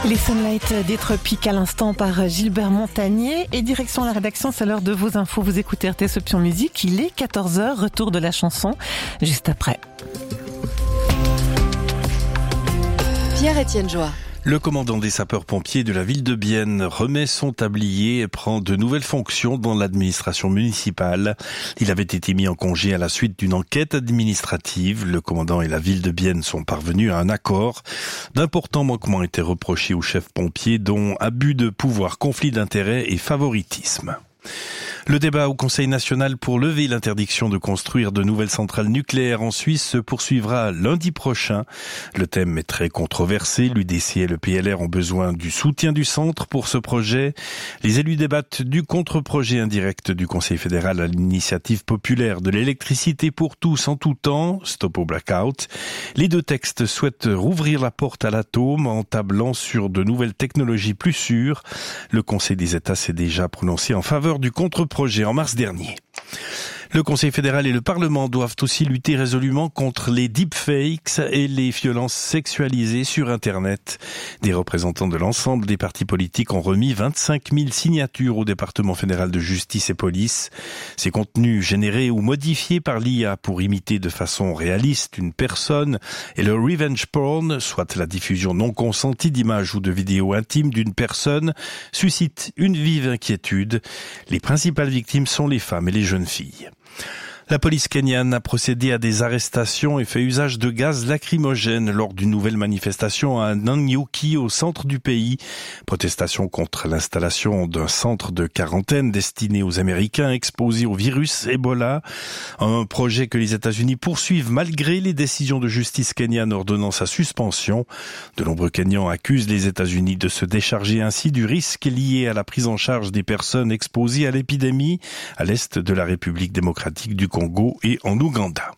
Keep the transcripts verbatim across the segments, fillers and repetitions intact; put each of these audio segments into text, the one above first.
Les Sunlight des Tropiques à l'instant par Gilbert Montagnier. Et direction la rédaction, c'est l'heure de vos infos. Vous écoutez R T S Option Musique. Il est quatorze heures, retour de la chanson juste après. Pierre-Étienne Joie. Le commandant des sapeurs-pompiers de la ville de Bienne remet son tablier et prend de nouvelles fonctions dans l'administration municipale. Il avait été mis en congé à la suite d'une enquête administrative. Le commandant et la ville de Bienne sont parvenus à un accord. D'importants manquements étaient reprochés au chef pompier, dont abus de pouvoir, conflit d'intérêts et favoritisme. Le débat au Conseil national pour lever l'interdiction de construire de nouvelles centrales nucléaires en Suisse se poursuivra lundi prochain. Le thème est très controversé. L'U D C et le P L R ont besoin du soutien du centre pour ce projet. Les élus débattent du contre-projet indirect du Conseil fédéral à l'initiative populaire de l'électricité pour tous en tout temps, Stop au Blackout. Les deux textes souhaitent rouvrir la porte à l'atome en tablant sur de nouvelles technologies plus sûres. Le Conseil des États s'est déjà prononcé en faveur du contre-projet en mars dernier. Le Conseil fédéral et le Parlement doivent aussi lutter résolument contre les deepfakes et les violences sexualisées sur Internet. Des représentants de l'ensemble des partis politiques ont remis vingt-cinq mille signatures au département fédéral de justice et police. Ces contenus générés ou modifiés par l'I A pour imiter de façon réaliste une personne et le revenge porn, soit la diffusion non consentie d'images ou de vidéos intimes d'une personne, suscitent une vive inquiétude. Les principales victimes sont les femmes et les jeunes filles. La police kenyane a procédé à des arrestations et fait usage de gaz lacrymogène lors d'une nouvelle manifestation à Nanyuki, au centre du pays. Protestation contre l'installation d'un centre de quarantaine destiné aux Américains exposés au virus Ebola. Un projet que les États-Unis poursuivent malgré les décisions de justice kenyane ordonnant sa suspension. De nombreux Kenyans accusent les États-Unis de se décharger ainsi du risque lié à la prise en charge des personnes exposées à l'épidémie à l'est de la République démocratique du Congo et en Ouganda.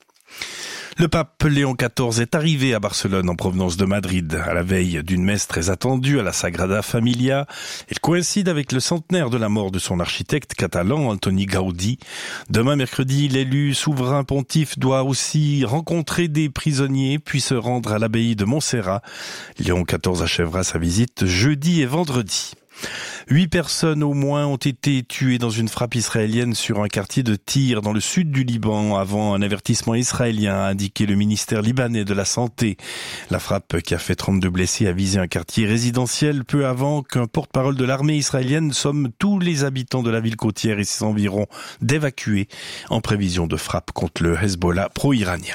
Le pape Léon quatorze est arrivé à Barcelone en provenance de Madrid à la veille d'une messe très attendue à la Sagrada Familia. Elle coïncide avec le centenaire de la mort de son architecte catalan Antoni Gaudí. Demain mercredi, l'élu souverain pontife doit aussi rencontrer des prisonniers puis se rendre à l'abbaye de Montserrat. Léon quatorze achèvera sa visite jeudi et vendredi. Huit personnes au moins ont été tuées dans une frappe israélienne sur un quartier de Tyr dans le sud du Liban avant un avertissement israélien, a indiqué le ministère libanais de la Santé. La frappe qui a fait trente-deux blessés a visé un quartier résidentiel peu avant qu'un porte-parole de l'armée israélienne somme tous les habitants de la ville côtière et ses environs d'évacuer en prévision de frappe contre le Hezbollah pro-iranien.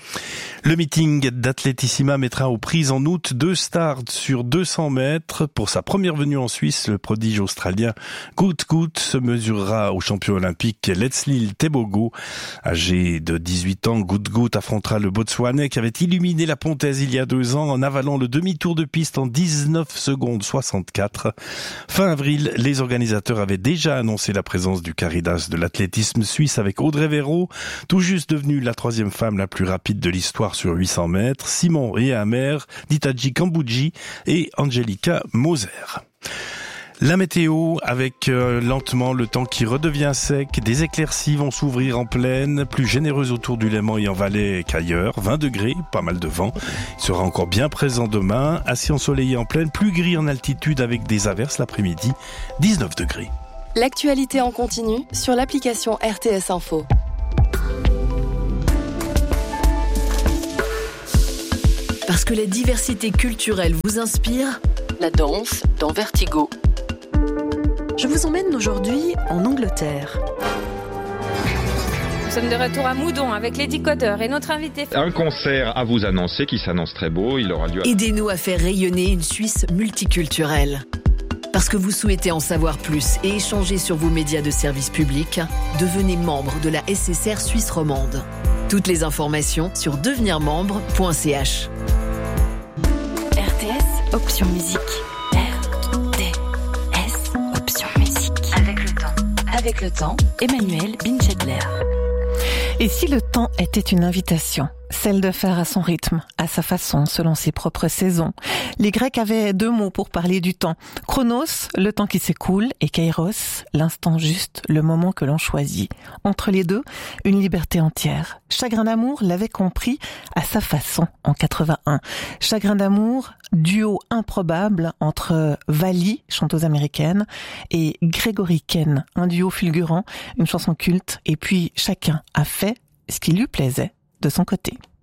Le meeting d'Atletissima mettra aux prises en août deux stars sur deux cents mètres. Pour sa première venue en Suisse, le prodige australien Gut Gut se mesurera au champion olympique Letslil Tebogo. Âgé de dix-huit ans, Gut Gut affrontera le Botswanais qui avait illuminé la Pontaise il y a deux ans en avalant le demi-tour de piste en dix-neuf secondes soixante-quatre. Fin avril, les organisateurs avaient déjà annoncé la présence du Caridas de l'athlétisme suisse avec Audrey Véraud, tout juste devenue la troisième femme la plus rapide de l'histoire sur huit cents mètres, Simon Réamer, Ditaji Kambouji et Angelica Moser. La météo avec euh, lentement le temps qui redevient sec, des éclaircies vont s'ouvrir en plaine, plus généreuses autour du Léman et en Valais qu'ailleurs, vingt degrés, pas mal de vent. Il sera encore bien présent demain, assez ensoleillé en plaine, plus gris en altitude avec des averses l'après-midi, dix-neuf degrés. L'actualité en continu sur l'application R T S Info. Parce que la diversité culturelle vous inspire, la danse dans Vertigo. Je vous emmène aujourd'hui en Angleterre. Nous sommes de retour à Moudon avec les décodeurs et notre invité... Un concert à vous annoncer qui s'annonce très beau, il aura lieu... À... Aidez-nous à faire rayonner une Suisse multiculturelle. Parce que vous souhaitez en savoir plus et échanger sur vos médias de service public, devenez membre de la S S R Suisse romande. Toutes les informations sur devenir membre point c h. R T S Option Musique. R T S Option Musique. Avec le temps. Avec le temps, Emmanuel Binchedler. Et si le temps était une invitation, celle de faire à son rythme, à sa façon, selon ses propres saisons. Les Grecs avaient deux mots pour parler du temps. Chronos, le temps qui s'écoule, et Kairos, l'instant juste, le moment que l'on choisit. Entre les deux, une liberté entière. Chagrin d'amour l'avait compris à sa façon en quatre-vingt-un. Chagrin d'amour duo improbable entre Vali, chanteuse américaine, et Gregory Ken, un duo fulgurant, une chanson culte, et puis chacun a fait ce qui lui plaisait de son côté.